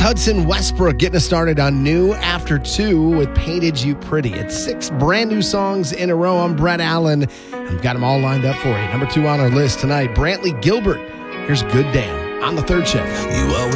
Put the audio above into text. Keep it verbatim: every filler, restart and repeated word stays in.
Hudson Westbrook getting us started on New After Two with Painted You Pretty. It's six brand new songs in a row. I'm Brett Allen. I've got them all lined up for you. Number two on our list tonight, Brantley Gilbert. Here's Good Damn on the third shift. You always